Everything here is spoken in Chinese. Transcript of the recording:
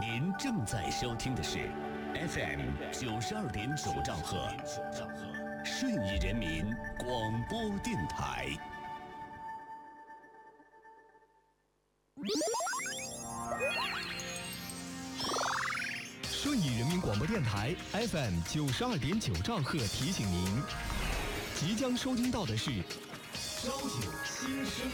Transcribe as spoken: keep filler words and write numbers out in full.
您正在收听的是 F M 九十二点九兆赫，顺义人民广播电台。 顺义人民广播电台 F M 九十二点九兆赫提醒您，即将收听到的是《朝九新生》。